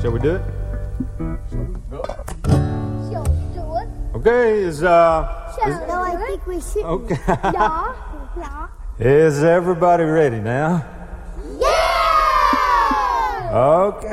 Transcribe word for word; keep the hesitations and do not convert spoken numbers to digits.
Shall we do it? Shall we do it? Okay, is uh Shall is, we no, I think we should. Okay. Yeah. Yeah. Is everybody ready now? Yeah! Okay.